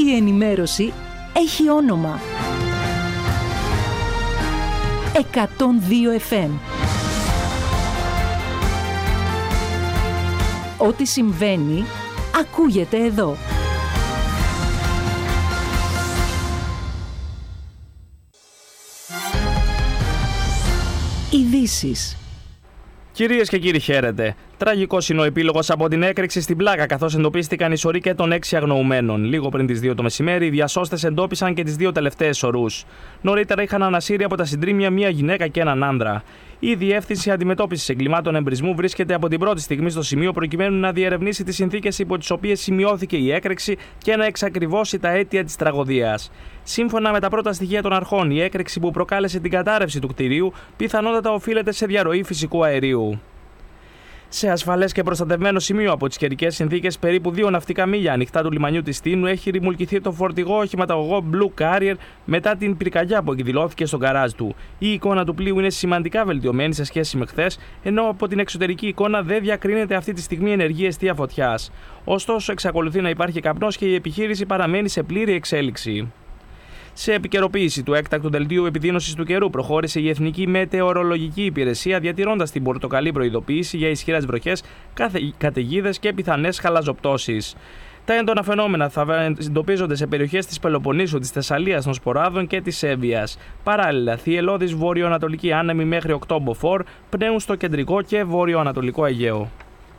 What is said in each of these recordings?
Η ενημέρωση έχει όνομα. 102 FM. Ό,τι συμβαίνει, ακούγεται εδώ. Ειδήσεις. Κυρίες και κύριοι, χαίρετε. Τραγικός είναι ο επίλογος από την έκρηξη στην Πλάκα, καθώς εντοπίστηκαν οι σωροί και των 6 αγνοουμένων. Λίγο πριν τις 2 το μεσημέρι, οι διασώστες εντόπισαν και τις 2 τελευταίες σωρούς. Νωρίτερα είχαν ανασύρει από τα συντρίμμια μία γυναίκα και έναν άνδρα. Η Διεύθυνση Αντιμετώπισης Εγκλημάτων Εμπρισμού βρίσκεται από την πρώτη στιγμή στο σημείο προκειμένου να διερευνήσει τις συνθήκες υπό τις οποίες σημειώθηκε η έκρηξη και να εξακριβώσει τα αίτια της τραγωδίας. Σύμφωνα με τα πρώτα στοιχεία των αρχών, η έκρηξη που προκάλεσε την κατάρρευση του κτηρίου πιθανότατα οφείλεται σε διαρροή φυσικού αερίου. Σε ασφαλές και προστατευμένο σημείο από τις καιρικές συνθήκες, περίπου 2 ναυτικά μίλια ανοιχτά του λιμανιού της Τίνου, έχει ρημουλκηθεί το φορτηγό οχηματαγωγό Blue Carrier μετά την πυρκαγιά που εκδηλώθηκε στο γκαράζ του. Η εικόνα του πλοίου είναι σημαντικά βελτιωμένη σε σχέση με χθες, ενώ από την εξωτερική εικόνα δεν διακρίνεται αυτή τη στιγμή ενεργή αιστεία φωτιάς. Ωστόσο, εξακολουθεί να υπάρχει καπνός και η επιχείρηση παραμένει σε πλήρη εξέλιξη. Σε επικαιροποίηση του έκτακτου δελτίου επιδείνωσης του καιρού, προχώρησε η Εθνική Μετεωρολογική Υπηρεσία, διατηρώντας την πορτοκαλί προειδοποίηση για ισχυρές βροχές, καταιγίδες και πιθανές χαλαζοπτώσεις. Τα έντονα φαινόμενα θα εντοπίζονται σε περιοχές της Πελοποννήσου, της Θεσσαλίας, των Σποράδων και της Εύβοιας. Παράλληλα, θυελλώδης βορειοανατολική άνεμοι μέχρι 8 μποφόρ πνέουν στο κεντρικό και βορειοανατολικό Αιγαίο.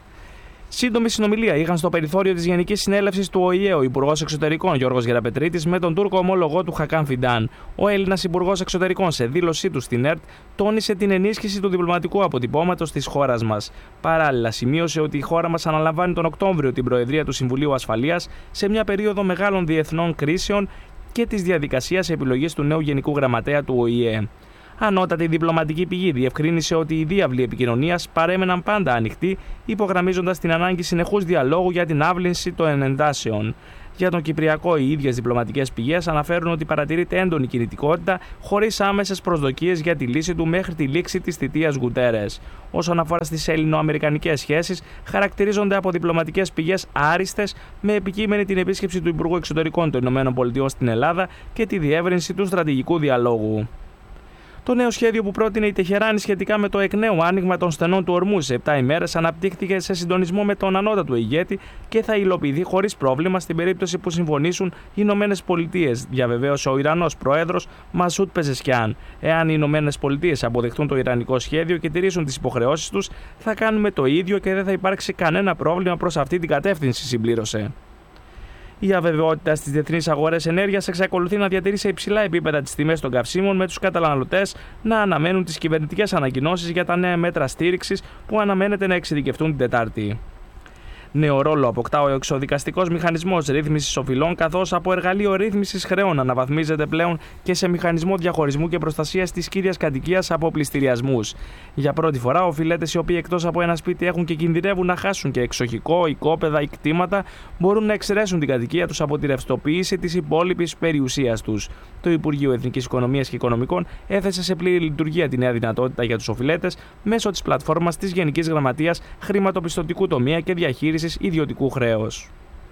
Σύντομη συνομιλία είχαν στο περιθώριο της Γενικής Συνέλευσης του ΟΗΕ ο Υπουργός Εξωτερικών Γιώργος Γεραπετρίτης με τον Τούρκο ομόλογό του Χακάν Φιντάν. Ο Έλληνας Υπουργός Εξωτερικών, σε δήλωσή του στην ΕΡΤ, τόνισε την ενίσχυση του διπλωματικού αποτυπώματος της χώρας μας. Παράλληλα, σημείωσε ότι η χώρα μας αναλαμβάνει τον Οκτώβριο την Προεδρία του Συμβουλίου Ασφαλείας σε μια περίοδο μεγάλων διεθνών κρίσεων και της διαδικασίας επιλογής του νέου Γενικού Γραμματέα του ΟΗΕ. Ανώτατη διπλωματική πηγή διευκρίνησε ότι οι διάβλοι επικοινωνίας παρέμεναν πάντα ανοιχτοί, υπογραμμίζοντας την ανάγκη συνεχούς διαλόγου για την άβλυνση των εντάσεων. Για τον Κυπριακό, οι ίδιες διπλωματικές πηγές αναφέρουν ότι παρατηρείται έντονη κινητικότητα, χωρίς άμεσες προσδοκίες για τη λύση του μέχρι τη λήξη της θητείας Γκουτέρες. Όσον αφορά στις ελληνοαμερικανικές σχέσεις, χαρακτηρίζονται από διπλωματικές πηγές άριστες, με επικείμενη την επίσκεψη του Υπουργού Εξωτερικών των ΗΠΑ στην Ελλάδα και τη διεύρυνση του στρατηγικού διαλόγου. Το νέο σχέδιο που πρότεινε η Τεχεράνη σχετικά με το εκ νέου άνοιγμα των στενών του ορμού σε 7 ημέρες αναπτύχθηκε σε συντονισμό με τον ανώτατο ηγέτη και θα υλοποιηθεί χωρίς πρόβλημα στην περίπτωση που συμφωνήσουν οι Ηνωμένες Πολιτείες, διαβεβαίωσε ο Ιρανός πρόεδρος Μασούτ Πεζεσκιάν. Εάν οι Ηνωμένες Πολιτείες αποδεχτούν το ιρανικό σχέδιο και τηρήσουν τις υποχρεώσεις τους, θα κάνουμε το ίδιο και δεν θα υπάρξει κανένα πρόβλημα προς αυτή την κατεύθυνση, συμπλήρωσε. Η αβεβαιότητα στις διεθνείς αγορές ενέργειας εξακολουθεί να διατηρεί σε υψηλά επίπεδα τις τιμές των καυσίμων, με τους καταναλωτές να αναμένουν τις κυβερνητικές ανακοινώσεις για τα νέα μέτρα στήριξης που αναμένεται να εξειδικευτούν την Τετάρτη. Νέο ρόλο αποκτά ο εξοδικαστικός μηχανισμός ρύθμισης οφειλών, καθώς από εργαλείο ρύθμισης χρεών αναβαθμίζεται πλέον και σε μηχανισμό διαχωρισμού και προστασίας της κύριας κατοικίας από πληστηριασμούς. Για πρώτη φορά, οφειλέτες οι οποίοι εκτός από ένα σπίτι έχουν και κινδυνεύουν να χάσουν και εξοχικό, οικόπεδα ή κτήματα, μπορούν να εξαιρέσουν την κατοικία τους από τη ρευστοποίηση της υπόλοιπης περιουσίας τους. Το Υπουργείο Εθνικής Οικονομίας και Οικονομικών έθεσε σε πλήρη λειτουργία τη νέα δυνατότητα για τους οφειλέτες μέσω της πλατφόρμας της Γενικής Γραμματείας Χρηματοπιστωτικού Τομέα και Διαχείρισης Ιδιωτικού Χρέους.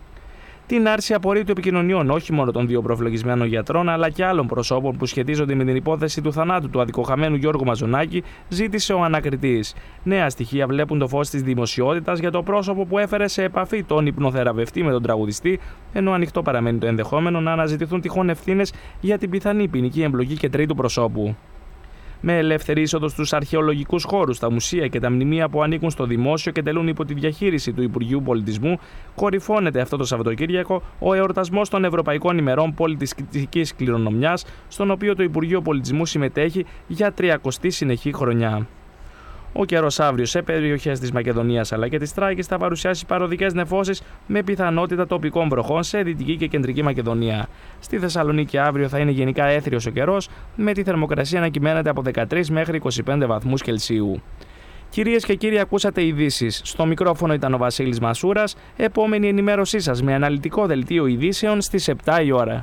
Την άρση απορρίτου επικοινωνιών όχι μόνο των 2 προφυλακισμένων γιατρών, αλλά και άλλων προσώπων που σχετίζονται με την υπόθεση του θανάτου του αδικοχαμένου Γιώργου Μαζονάκη, ζήτησε ο ανακριτής. Νέα στοιχεία βλέπουν το φως της δημοσιότητας για το πρόσωπο που έφερε σε επαφή τον υπνοθεραπευτή με τον τραγουδιστή, ενώ ανοιχτό παραμένει το ενδεχόμενο να αναζητηθούν τυχόν ευθύνες για την πιθανή ποινική εμπλοκή και τρίτου προσώπου. Με ελεύθερη είσοδο στους αρχαιολογικούς χώρους, τα μουσεία και τα μνημεία που ανήκουν στο δημόσιο και τελούν υπό τη διαχείριση του Υπουργείου Πολιτισμού, κορυφώνεται αυτό το Σαββατοκύριακο ο εορτασμός των Ευρωπαϊκών ημερών πολιτιστικής κληρονομιάς, στον οποίο το Υπουργείο Πολιτισμού συμμετέχει για 30η συνεχή χρονιά. Ο καιρός αύριο σε περιοχές της Μακεδονίας αλλά και της Τράκης θα παρουσιάσει παροδικές νεφώσεις με πιθανότητα τοπικών βροχών σε δυτική και κεντρική Μακεδονία. Στη Θεσσαλονίκη αύριο θα είναι γενικά έθριος ο καιρός, με τη θερμοκρασία να κυμαίνεται από 13 μέχρι 25 βαθμούς Κελσίου. Κυρίες και κύριοι, ακούσατε ειδήσεις. Στο μικρόφωνο ήταν ο Βασίλης Μασούρας. Επόμενη ενημέρωσή σας με αναλυτικό δελτίο ειδήσεων στις 7 η ώρα.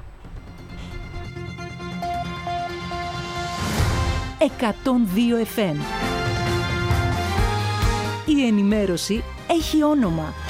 102 FM. Η ενημέρωση έχει όνομα.